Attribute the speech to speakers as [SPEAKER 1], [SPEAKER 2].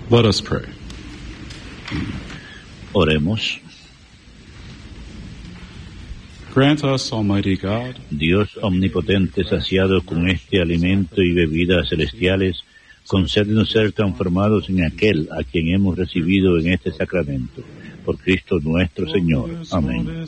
[SPEAKER 1] Let us pray.
[SPEAKER 2] Oremos.
[SPEAKER 1] Grant us, Almighty God,
[SPEAKER 2] Dios omnipotente, saciado con este alimento y bebidas celestiales, concédenos ser transformados en aquel a quien hemos recibido en este sacramento. Por Cristo nuestro Señor. Amén.